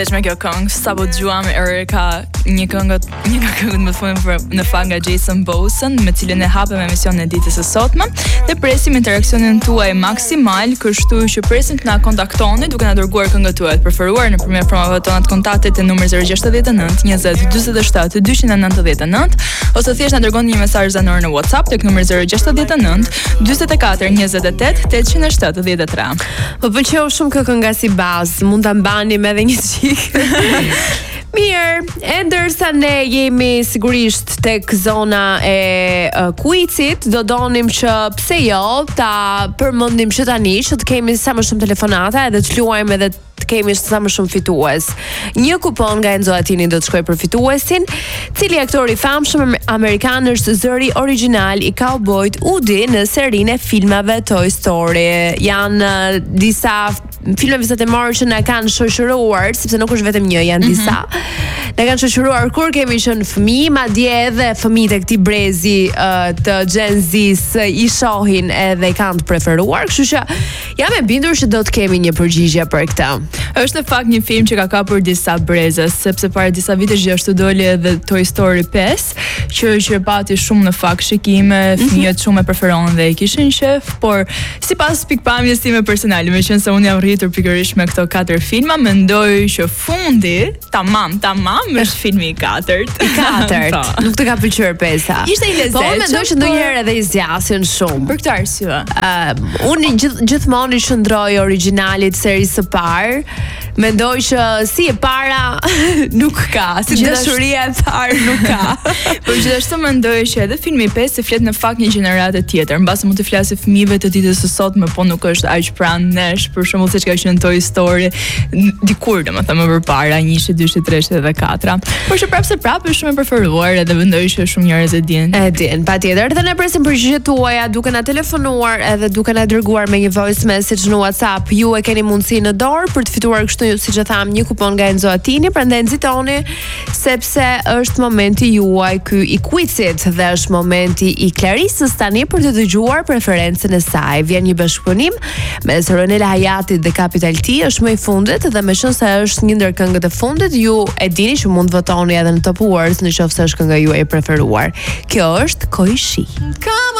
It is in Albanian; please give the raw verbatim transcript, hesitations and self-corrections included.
Me kjo këngë, sa po dëgjuam Erika një këngë, një nga këngët më të fundit në fakt nga Jason Bosen, me cilën e hapëm emisionin e ditës së sotme dhe presim interaksionin tuaj maksimal, kështu që presim të na kontaktoni duke na dërguar këngët tuaja të preferuar nëpërmjet formave tona të kontaktit të numrit zero gjasht nove njëzet dyzet e shtatë dyqind e nëntëdhjetë e nëntë ose thjesht na dërgoni një mesazh zanor në WhatsApp tek numri zero gjasht nëve dyzet e katër njëzet e tetë tetëqind e shtatëdhjetë e tre. Më pëlqeu shumë kjo kënga si bazë, mund ta mbanim edhe një çik. Mirë, e ndërsa ne jemi sigurisht tek zona e uh, quizit, do donim që pse jo ta përmendim që tani që të kemi sa më shumë telefonata edhe të luajmë edhe të kemi sa më shumë fitues. Një kupon nga Enzo Attini do të shkojë për fituesin, cili aktor i famshëm amerikan është zëri origjinal i cowboyt Woody në serinë e filmave Toy Story. Janë uh, disa filma vizat e marrë që na kanë shoqëruar, sepse nuk është vetëm një, janë disa. Mm-hmm. Na kanë shoqëruar kur kemi qenë fëmijë, madje edhe fëmijët e këtij brezi uh, të Gen Z i shohin edhe i kanë të preferuar, kështu që jam e bindur që do të kemi një përgjigje për këtë. Është në fakt një film që ka kapur disa breze, sepse para disa vitesh gjithashtu doli edhe Toy Story pesë, që që pati shumë në fakt shikime, fëmijët shumë e preferonin dhe e kishin qef, por sipas pikpamjes time personale, meqense unë jam rritur pikërisht me këto katër filma, mendoj që fundi, tamam, tamam, është filmi i katërt. I katërt. Nuk të ka pëlqyer pesa. Ishte i lezetshëm. Po mendoj që ndonjëherë edhe i zgjasin shumë. Për këtë arsye. Uh, unë gjith, gjithmonë i shndroj originalit serisë së parë. Mendoj që si e para nuk ka, si dashuria e parë nuk ka. Por gjithashtu mendoj që edhe filmi pesë flet në fakt një gjeneratë tjetër. Mbas mund të flasë fëmijëve të ditës së sotme, po nuk është aq pranë nesh, për shembull siç ka qenë Toy Story dikur, domethënë më përpara, njëshi, dyshi, treshi dhe katra. Por që prapse prapë është shumë e preferuar edhe mendoj që shumë njerëz e dinë. E din, patjetër. Dhe ne presim përgjigjet tuaja duke na telefonuar edhe duke na dërguar me një voice message në WhatsApp. Ju e keni mundësi në dorë për të fituar kështu, siç e tham, një kupon nga Enzo Attini, prandaj nxitoni sepse është momenti juaj ky i quizit dhe është momenti i Clarisës tani për të dëgjuar preferencën e saj. Vjen një bashkëpunim mes Ronela Hayatit dhe Capital T, është më i fundit dhe meqense është një ndër këngët e fundit, ju e dini që mund votoni edhe në Top Awards nëse është kënga juaj e preferuar. Kjo është Koishi.